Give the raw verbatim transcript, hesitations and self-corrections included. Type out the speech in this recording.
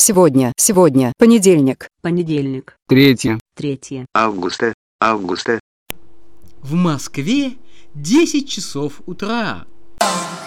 Сегодня, сегодня, понедельник. Понедельник. Третье. Третье. Августа. Августа. В Москве десять часов утра.